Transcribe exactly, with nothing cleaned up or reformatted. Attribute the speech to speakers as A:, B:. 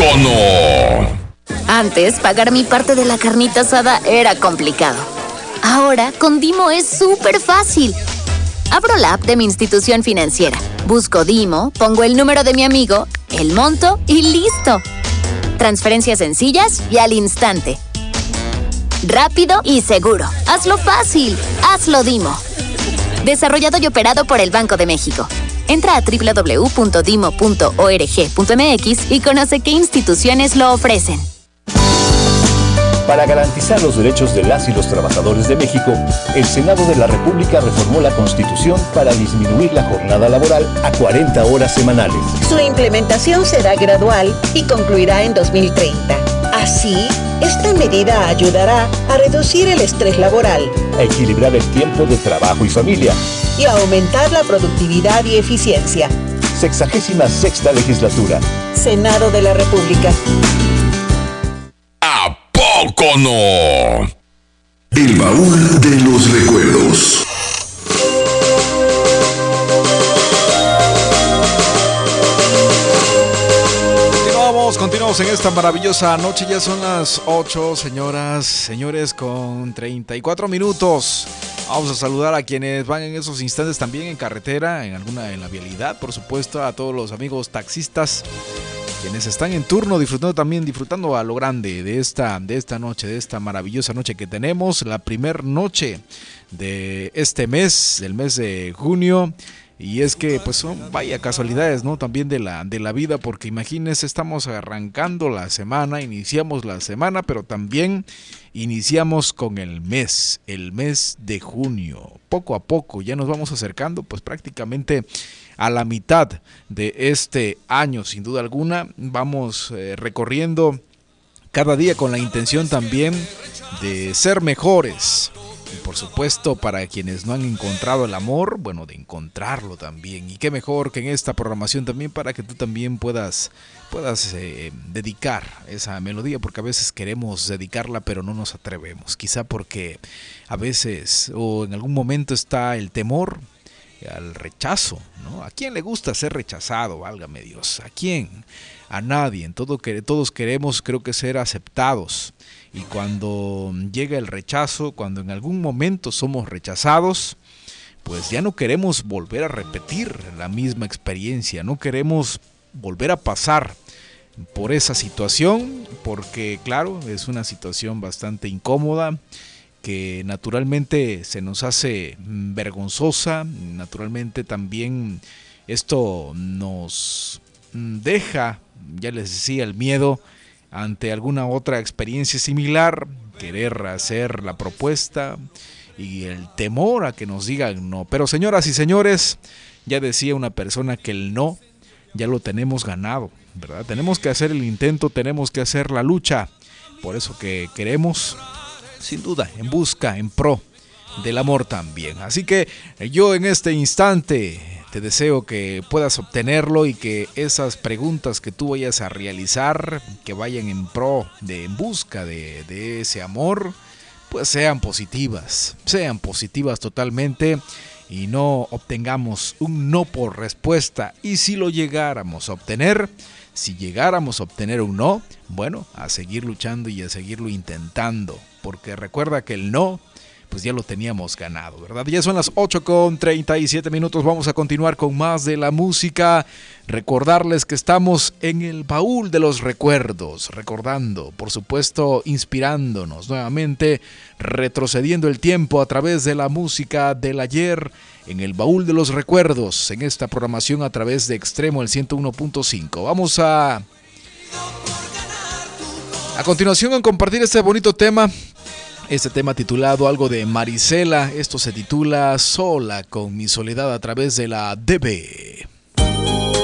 A: poco no?
B: Antes, pagar mi parte de la carnita asada era complicado. Ahora, con Dimo es súper fácil. Abro la app de mi institución financiera, busco Dimo, pongo el número de mi amigo, el monto y ¡listo! Transferencias sencillas y al instante. Rápido y seguro. Hazlo fácil. Hazlo Dimo. Desarrollado y operado por el Banco de México. Entra a doble u doble u doble u punto dimo punto org punto m x y conoce qué instituciones lo ofrecen.
C: Para garantizar los derechos de las y los trabajadores de México, el Senado de la República reformó la Constitución para disminuir la jornada laboral a cuarenta horas semanales.
D: Su implementación será gradual y concluirá en dos mil treinta. Así, esta medida ayudará a reducir el estrés laboral,
C: a equilibrar el tiempo de trabajo y familia
D: y a aumentar la productividad y eficiencia.
C: Sexagésima sexta legislatura.
D: Senado de la República.
A: ¿A poco no?
E: El baúl de los recuerdos.
F: Continuamos, continuamos en esta maravillosa noche. Ya son las ocho, señoras, señores, con treinta y cuatro minutos. Vamos a saludar a quienes van en esos instantes también en carretera, en alguna en la vialidad, por supuesto, a todos los amigos taxistas, quienes están en turno, disfrutando también, disfrutando a lo grande de esta, de esta noche, de esta maravillosa noche que tenemos, la primer noche de este mes, del mes de junio. Y es que, pues, son, vaya casualidades, ¿no? También de la, de la vida, porque imagínense, estamos arrancando la semana, iniciamos la semana, pero también iniciamos con el mes, el mes de junio. Poco a poco ya nos vamos acercando, pues, prácticamente a la mitad de este año, sin duda alguna. Vamos eh, recorriendo cada día con la intención también de ser mejores. Y por supuesto, para quienes no han encontrado el amor, bueno, de encontrarlo también. Y qué mejor que en esta programación también para que tú también puedas, puedas eh, dedicar esa melodía, porque a veces queremos dedicarla pero no nos atrevemos. Quizá porque a veces o en algún momento está el temor al rechazo, ¿no? ¿A quién le gusta ser rechazado? Válgame Dios. ¿A quién? A nadie. En todo, todos queremos, creo que, ser aceptados. Y cuando llega el rechazo, cuando en algún momento somos rechazados, pues ya no queremos volver a repetir la misma experiencia, no queremos volver a pasar por esa situación, porque claro, es una situación bastante incómoda, que naturalmente se nos hace vergonzosa, naturalmente también esto nos deja, ya les decía, el miedo ante alguna otra experiencia similar, querer hacer la propuesta y el temor a que nos digan no. Pero señoras y señores, ya decía una persona que el no ya lo tenemos ganado, ¿verdad? Tenemos que hacer el intento, tenemos que hacer la lucha, por eso que queremos, sin duda, en busca, en pro del amor también. Así que yo en este instante te deseo que puedas obtenerlo y que esas preguntas que tú vayas a realizar, que vayan en pro, de en busca de, de ese amor, pues sean positivas, sean positivas totalmente y no obtengamos un no por respuesta. Y si lo llegáramos a obtener, si llegáramos a obtener un no, bueno, a seguir luchando y a seguirlo intentando, porque recuerda que el no, pues ya lo teníamos ganado, ¿verdad? Ya son las ocho con treinta y siete minutos, vamos a continuar con más de la música. Recordarles que estamos en el baúl de los recuerdos, recordando, por supuesto, inspirándonos nuevamente, retrocediendo el tiempo a través de la música del ayer, en el baúl de los recuerdos, en esta programación a través de Extremo, el ciento uno punto cinco. Vamos a... A continuación, a compartir este bonito tema. Este tema titulado algo de Marisela, esto se titula Sola con mi soledad a través de la D B.